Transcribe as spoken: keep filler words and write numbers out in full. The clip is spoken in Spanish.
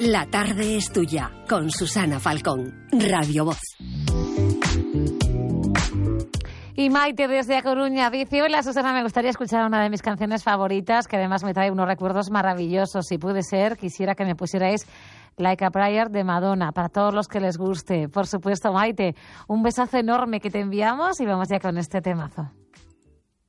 La tarde es tuya, con Susana Falcón, Radio Voz. Y Maite desde A Coruña dice: hola Susana, me gustaría escuchar una de mis canciones favoritas, que además me trae unos recuerdos maravillosos. Si puede ser, quisiera que me pusierais Like a Prayer de Madonna, para todos los que les guste. Por supuesto, Maite, un besazo enorme que te enviamos y vamos ya con este temazo.